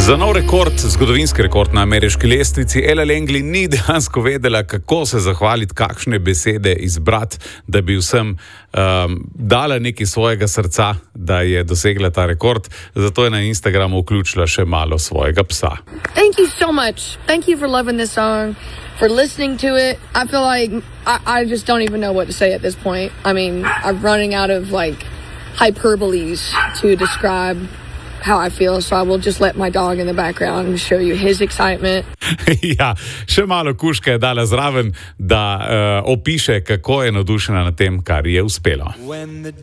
Za nov rekord, zgodovinski rekord na ameriški lestvici, Ella Langley ni dejansko vedela, kako se zahvaliti, kakšne besede izbrati, da bi vsem dala nekaj svojega srca, da je dosegla ta rekord. Zato je na Instagramu vključila še malo svojega psa. Thank you so much. Thank you for loving this song, for listening to it. I feel like I just don't even know what to say at this point. I mean, I'm running out of hyperboles to describe how I feel, so I will just let my dog in the background show you his excitement. Ja, še malo kužka je dala zraven, da opiše, kako je navdušena nad tem, kar je uspelo.